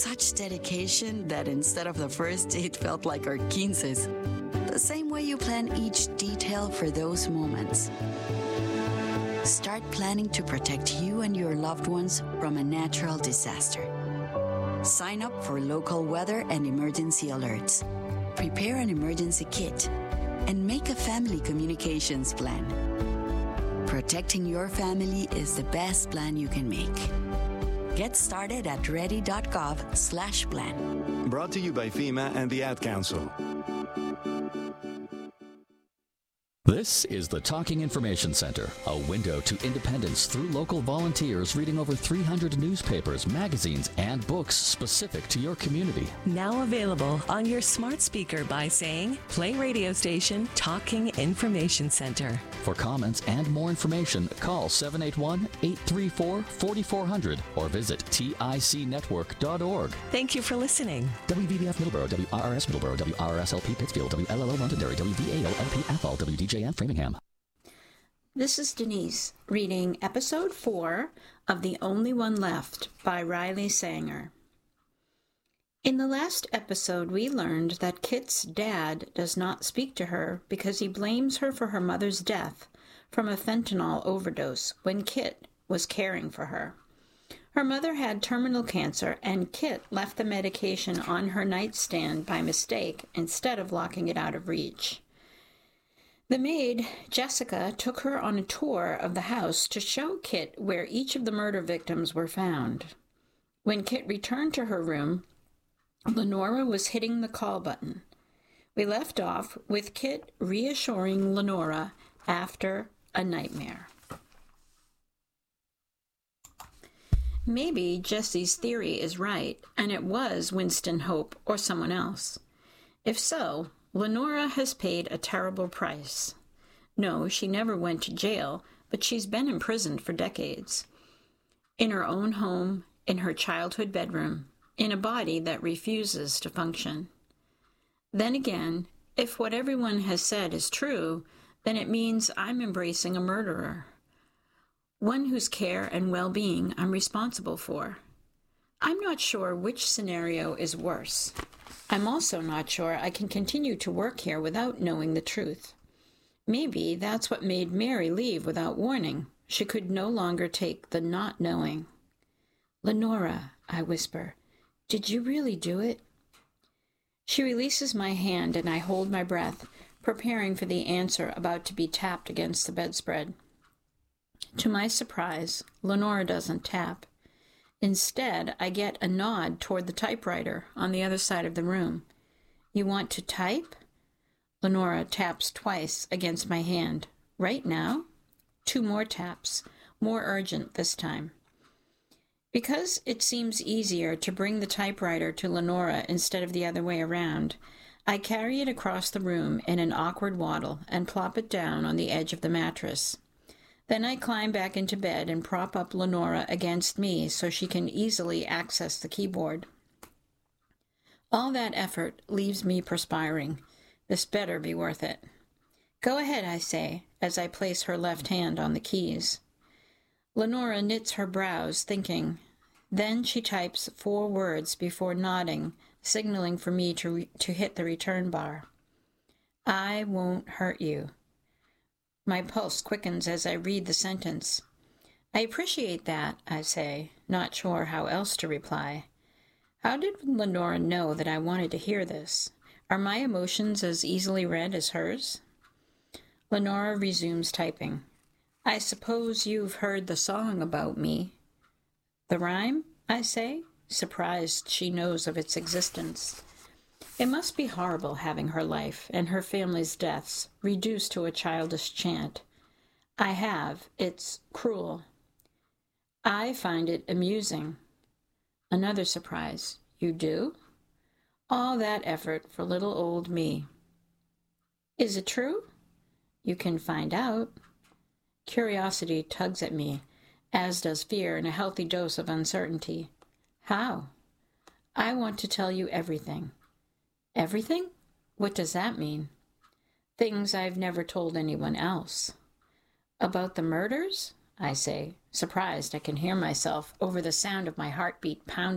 Such dedication that instead of the first date felt like our quinces. The same way you plan each detail for those moments. Start planning to protect you and your loved ones from a natural disaster. Sign up for local weather and emergency alerts. Prepare an emergency kit and make a family communications plan. Protecting your family is the best plan you can make. Get started at ready.gov/plan. Brought to you by FEMA and the Ad Council. This is the Talking Information Center, a window to independence through local volunteers reading over 300 newspapers, magazines, and books specific to your community. Now available on your smart speaker by saying, play radio station Talking Information Center. For comments and more information, call 781-834-4400 or visit ticnetwork.org. Thank you for listening. WVBF Middleborough, WRRS Middleborough, WRSLP Pittsfield, WLLO Londonderry, WVALLP Athol, WDJN Framingham. This is Denise reading Episode 4 of The Only One Left by Riley Sanger. In the last episode, we learned that Kit's dad does not speak to her because he blames her for her mother's death from a fentanyl overdose when Kit was caring for her. Her mother had terminal cancer, and Kit left the medication on her nightstand by mistake instead of locking it out of reach. The maid, Jessica, took her on a tour of the house to show Kit where each of the murder victims were found. When Kit returned to her room, Lenora was hitting the call button. We left off with Kit reassuring Lenora after a nightmare. Maybe Jesse's theory is right, and it was Winston Hope or someone else. If so, Lenora has paid a terrible price. No, she never went to jail, but she's been imprisoned for decades. In her own home, in her childhood bedroom, in a body that refuses to function. Then again, if what everyone has said is true, then it means I'm embracing a murderer. One whose care and well-being I'm responsible for. I'm not sure which scenario is worse. I'm also not sure I can continue to work here without knowing the truth. Maybe that's what made Mary leave without warning. She could no longer take the not knowing. Lenora, I whisper, did you really do it? She releases my hand and I hold my breath, preparing for the answer about to be tapped against the bedspread. To my surprise, Lenora doesn't tap. Instead, I get a nod toward the typewriter on the other side of the room. You want to type? Lenora taps twice against my hand. Right now? 2 more taps, more urgent this time. Because it seems easier to bring the typewriter to Lenora instead of the other way around, I carry it across the room in an awkward waddle and plop it down on the edge of the mattress. Then I climb back into bed and prop up Lenora against me so she can easily access the keyboard. All that effort leaves me perspiring. This better be worth it. Go ahead, I say, as I place her left hand on the keys. Lenora knits her brows, thinking. Then she types 4 words before nodding, signaling for me to hit the return bar. I won't hurt you. My pulse quickens as I read the sentence. I appreciate that, I say, not sure how else to reply. How did Lenora know that I wanted to hear this? Are my emotions as easily read as hers? Lenora resumes typing. I suppose you've heard the song about me. The rhyme, I say, surprised she knows of its existence. It must be horrible having her life and her family's deaths reduced to a childish chant. I have. It's cruel. I find it amusing. Another surprise. You do? All that effort for little old me. Is it true? You can find out. Curiosity tugs at me, as does fear and a healthy dose of uncertainty. How? I want to tell you everything. Everything? What does that mean? Things I've never told anyone else. About the murders? I say, surprised I can hear myself over the sound of my heartbeat pounding.